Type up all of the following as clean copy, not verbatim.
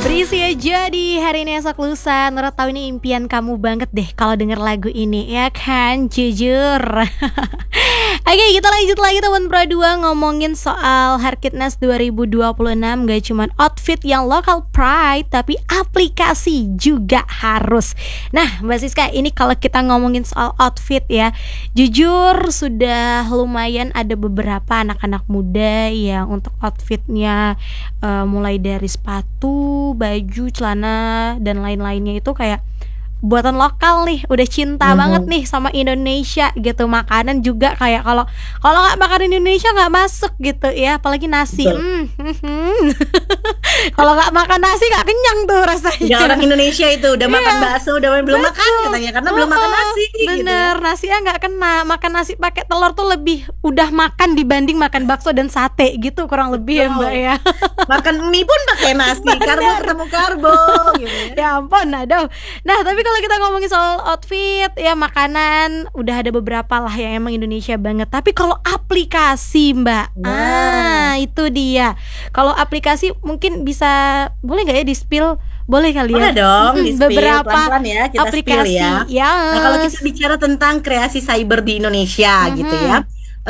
Berisi aja di hari ini esok lusa. Nurut tahu ini impian kamu banget deh kalau denger lagu ini, ya kan? Jujur. Oke, kita lanjut lagi teman Pro 2 ngomongin soal Harkitnas 2026. Gak cuman outfit yang local pride, tapi aplikasi juga harus. Nah, Mbak Siska, ini kalau kita ngomongin soal outfit ya, jujur sudah lumayan ada beberapa anak-anak muda yang untuk outfitnya mulai dari sepatu, baju, celana, dan lain-lainnya itu kayak buatan lokal nih, udah cinta banget nih sama Indonesia gitu. Makanan juga kayak kalau nggak makan Indonesia nggak masuk gitu ya, apalagi nasi. Kalau nggak makan nasi nggak kenyang tuh rasanya. Ya, orang Indonesia itu udah makan bakso, udah belum makan katanya karena belum makan nasi. Bener, gitu. Nasinya nggak kena. Makan nasi pakai telur tuh lebih udah makan dibanding makan bakso dan sate gitu kurang lebih ya Mbak ya. Makan mie pun pakai nasi, karbo ketemu karbo gitu ya. Ya ampun, aduh. Nah, tapi kalau kita ngomongin soal outfit ya, makanan udah ada beberapa lah yang emang Indonesia banget. Tapi kalau aplikasi Mbak, itu dia. Kalau aplikasi mungkin bisa, boleh nggak ya di-spill? Boleh kali ya? Boleh dong, di-spill beberapa pelan-pelan ya, kita aplikasi spill ya. Nah, kalau kita bicara tentang kreasi cyber di Indonesia gitu ya,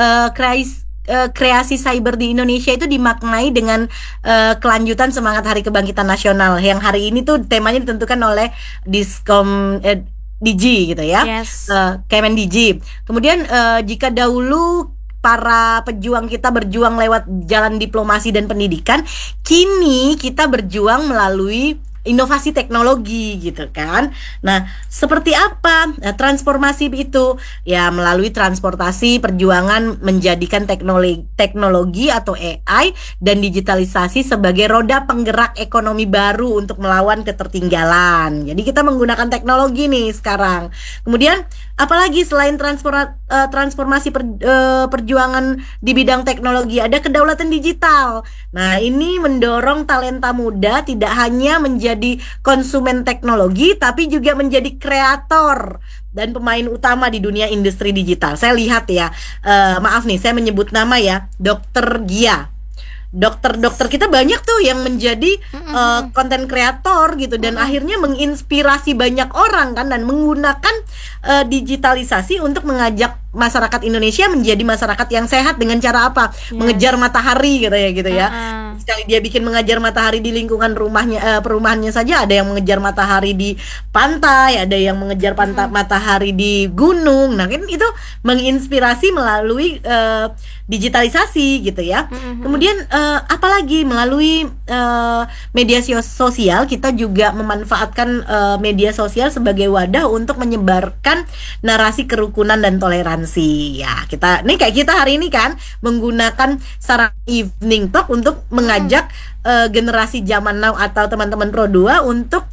kreasi cyber di Indonesia itu dimaknai dengan kelanjutan semangat Hari Kebangkitan Nasional yang hari ini tuh temanya ditentukan oleh Diskom Digi gitu ya, Kemendigi. Kemudian jika dahulu para pejuang kita berjuang lewat jalan diplomasi dan pendidikan, kini kita berjuang melalui inovasi teknologi gitu kan. Nah, seperti apa transformasi itu? Ya, melalui transportasi perjuangan menjadikan teknologi atau AI dan digitalisasi sebagai roda penggerak ekonomi baru untuk melawan ketertinggalan. Jadi kita menggunakan teknologi nih sekarang. Kemudian apalagi selain transformasi perjuangan di bidang teknologi, ada kedaulatan digital. Nah, ini mendorong talenta muda tidak hanya menjadi konsumen teknologi, tapi juga menjadi kreator dan pemain utama di dunia industri digital. Saya lihat ya, maaf nih, saya menyebut nama ya, Dr. Gia. Dokter kita banyak tuh yang menjadi konten kreator gitu, dan akhirnya menginspirasi banyak orang kan, dan menggunakan digitalisasi untuk mengajak masyarakat Indonesia menjadi masyarakat yang sehat dengan cara apa? Mengejar matahari gitu ya. Sekali dia bikin mengejar matahari di lingkungan rumahnya, perumahannya saja, ada yang mengejar matahari di pantai, ada yang mengejar matahari di gunung. Nah, kan itu menginspirasi melalui digitalisasi gitu ya. Kemudian apalagi melalui media sosial, kita juga memanfaatkan media sosial sebagai wadah untuk menyebarkan narasi kerukunan dan toleransi. Ya, kita nih kayak kita hari ini kan menggunakan sarana evening talk untuk mengajak generasi zaman now atau teman-teman Pro 2 untuk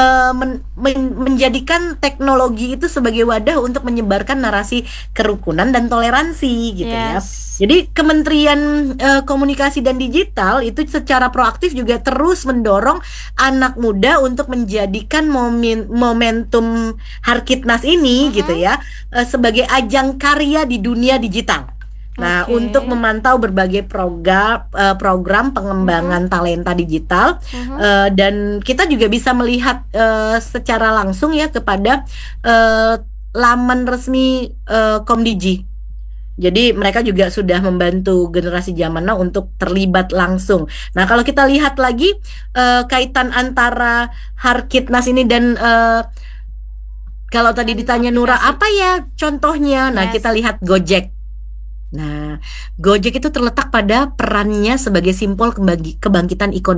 menjadikan teknologi itu sebagai wadah untuk menyebarkan narasi kerukunan dan toleransi gitu ya. Jadi Kementerian Komunikasi dan Digital itu secara proaktif juga terus mendorong anak muda untuk menjadikan momentum Harkitnas ini gitu ya sebagai ajang karya di dunia digital. Nah, untuk memantau berbagai program pengembangan talenta digital, dan kita juga bisa melihat secara langsung ya kepada laman resmi Komdigi. Jadi mereka juga sudah membantu generasi zaman now untuk terlibat langsung. Nah, kalau kita lihat lagi kaitan antara Harkitnas ini dan kalau tadi ditanya Nura apa ya contohnya, nah kita lihat Gojek. Nah, Gojek itu terletak pada perannya sebagai simbol kebangkitan ekonomi